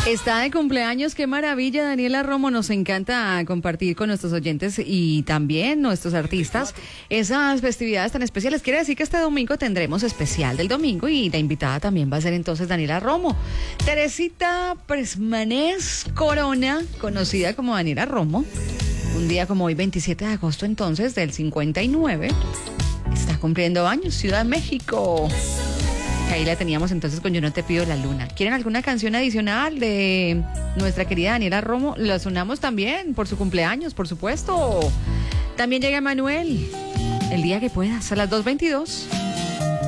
Está de cumpleaños, qué maravilla, Daniela Romo. Nos encanta compartir con nuestros oyentes y también nuestros artistas esas festividades tan especiales. Quiere decir que este domingo tendremos especial del domingo y la invitada también va a ser entonces Daniela Romo. Teresita Presmanés Corona, conocida como Daniela Romo, un día como hoy, 27 de agosto entonces del 59, está cumpliendo años, Ciudad de México. Ahí la teníamos entonces con Yo no te pido la luna. ¿Quieren alguna canción adicional de nuestra querida Daniela Romo? La sonamos también por su cumpleaños, por supuesto. También llega Manuel, el día que puedas, a las 2:22.